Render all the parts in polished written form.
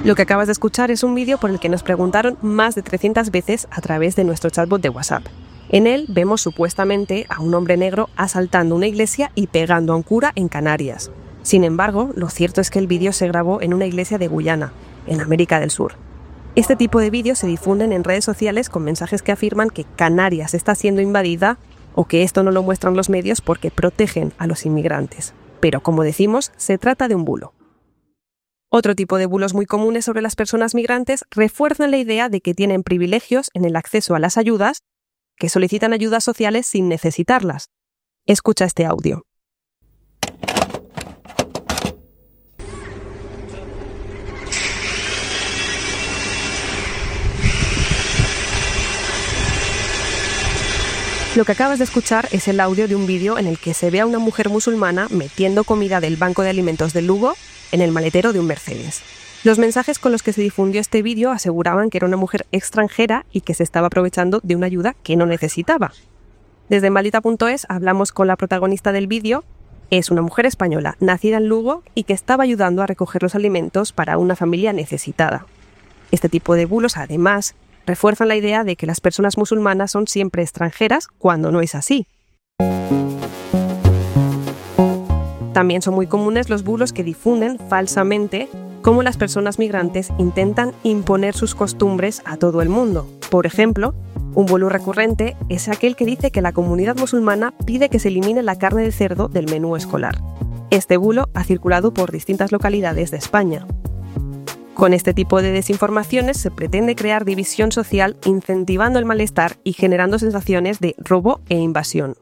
Lo que acabas de escuchar es un vídeo por el que nos preguntaron más de 300 veces a través de nuestro chatbot de WhatsApp. En él vemos supuestamente a un hombre negro asaltando una iglesia y pegando a un cura en Canarias. Sin embargo, lo cierto es que el vídeo se grabó en una iglesia de Guyana, en América del Sur. Este tipo de vídeos se difunden en redes sociales con mensajes que afirman que Canarias está siendo invadida o que esto no lo muestran los medios porque protegen a los inmigrantes. Pero, como decimos, se trata de un bulo. Otro tipo de bulos muy comunes sobre las personas migrantes refuerzan la idea de que tienen privilegios en el acceso a las ayudas, que solicitan ayudas sociales sin necesitarlas. Escucha este audio. Lo que acabas de escuchar es el audio de un vídeo en el que se ve a una mujer musulmana metiendo comida del Banco de Alimentos del Lugo en el maletero de un Mercedes. Los mensajes con los que se difundió este vídeo aseguraban que era una mujer extranjera y que se estaba aprovechando de una ayuda que no necesitaba. Desde Maldita.es hablamos con la protagonista del vídeo. Es una mujer española, nacida en Lugo y que estaba ayudando a recoger los alimentos para una familia necesitada. Este tipo de bulos, además, refuerzan la idea de que las personas musulmanas son siempre extranjeras cuando no es así. También son muy comunes los bulos que difunden falsamente cómo las personas migrantes intentan imponer sus costumbres a todo el mundo. Por ejemplo, un bulo recurrente es aquel que dice que la comunidad musulmana pide que se elimine la carne de cerdo del menú escolar. Este bulo ha circulado por distintas localidades de España. Con este tipo de desinformaciones se pretende crear división social, incentivando el malestar y generando sensaciones de robo e invasión.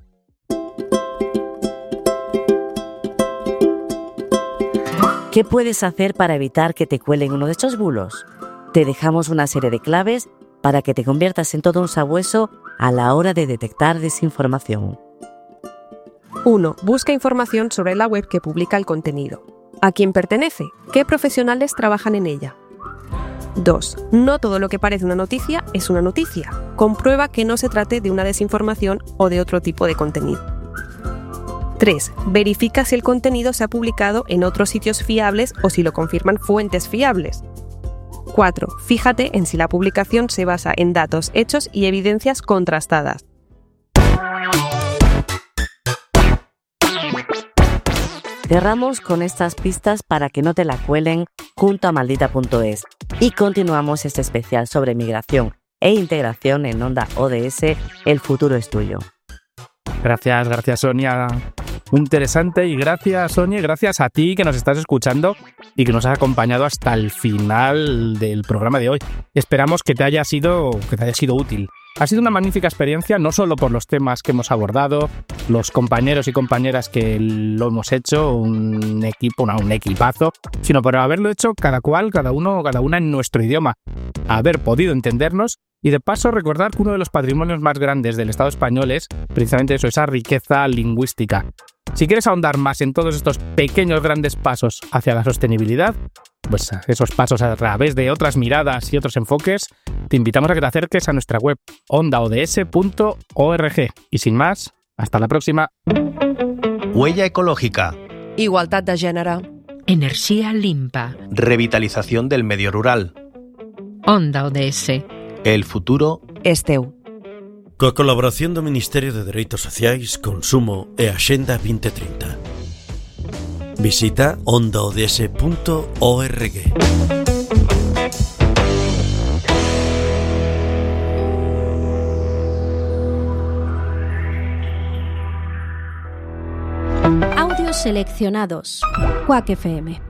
¿Qué puedes hacer para evitar que te cuelen uno de estos bulos? Te dejamos una serie de claves para que te conviertas en todo un sabueso a la hora de detectar desinformación. 1. Busca información sobre la web que publica el contenido. ¿A quién pertenece? ¿Qué profesionales trabajan en ella? 2. No todo lo que parece una noticia es una noticia. Comprueba que no se trate de una desinformación o de otro tipo de contenido. 3. Verifica si el contenido se ha publicado en otros sitios fiables o si lo confirman fuentes fiables. 4. Fíjate en si la publicación se basa en datos, hechos y evidencias contrastadas. Cerramos con estas pistas para que no te la cuelen junto a Maldita.es y continuamos este especial sobre migración e integración en Onda ODS. El futuro es tuyo. Gracias Sonia. Muy interesante, y gracias Sonia, y gracias a ti que nos estás escuchando y que nos has acompañado hasta el final del programa de hoy. Esperamos que te haya sido útil. Ha sido una magnífica experiencia, no solo por los temas que hemos abordado, los compañeros y compañeras que lo hemos hecho, un equipazo, sino por haberlo hecho cada una en nuestro idioma, haber podido entendernos y de paso recordar que uno de los patrimonios más grandes del Estado español es precisamente eso, esa riqueza lingüística. Si quieres ahondar más en todos estos pequeños grandes pasos hacia la sostenibilidad, pues esos pasos a través de otras miradas y otros enfoques, te invitamos a que te acerques a nuestra web ondaods.org. Y sin más, hasta la próxima. Huella ecológica. Igualtat de gènere. Energía limpa. Revitalización del medio rural. Onda ODS. El futuro És teu. Coa colaboración do Ministerio de Dereitos Sociais, Consumo e Axenda 2030. Visita ondaods.org. Audios seleccionados. Quack FM.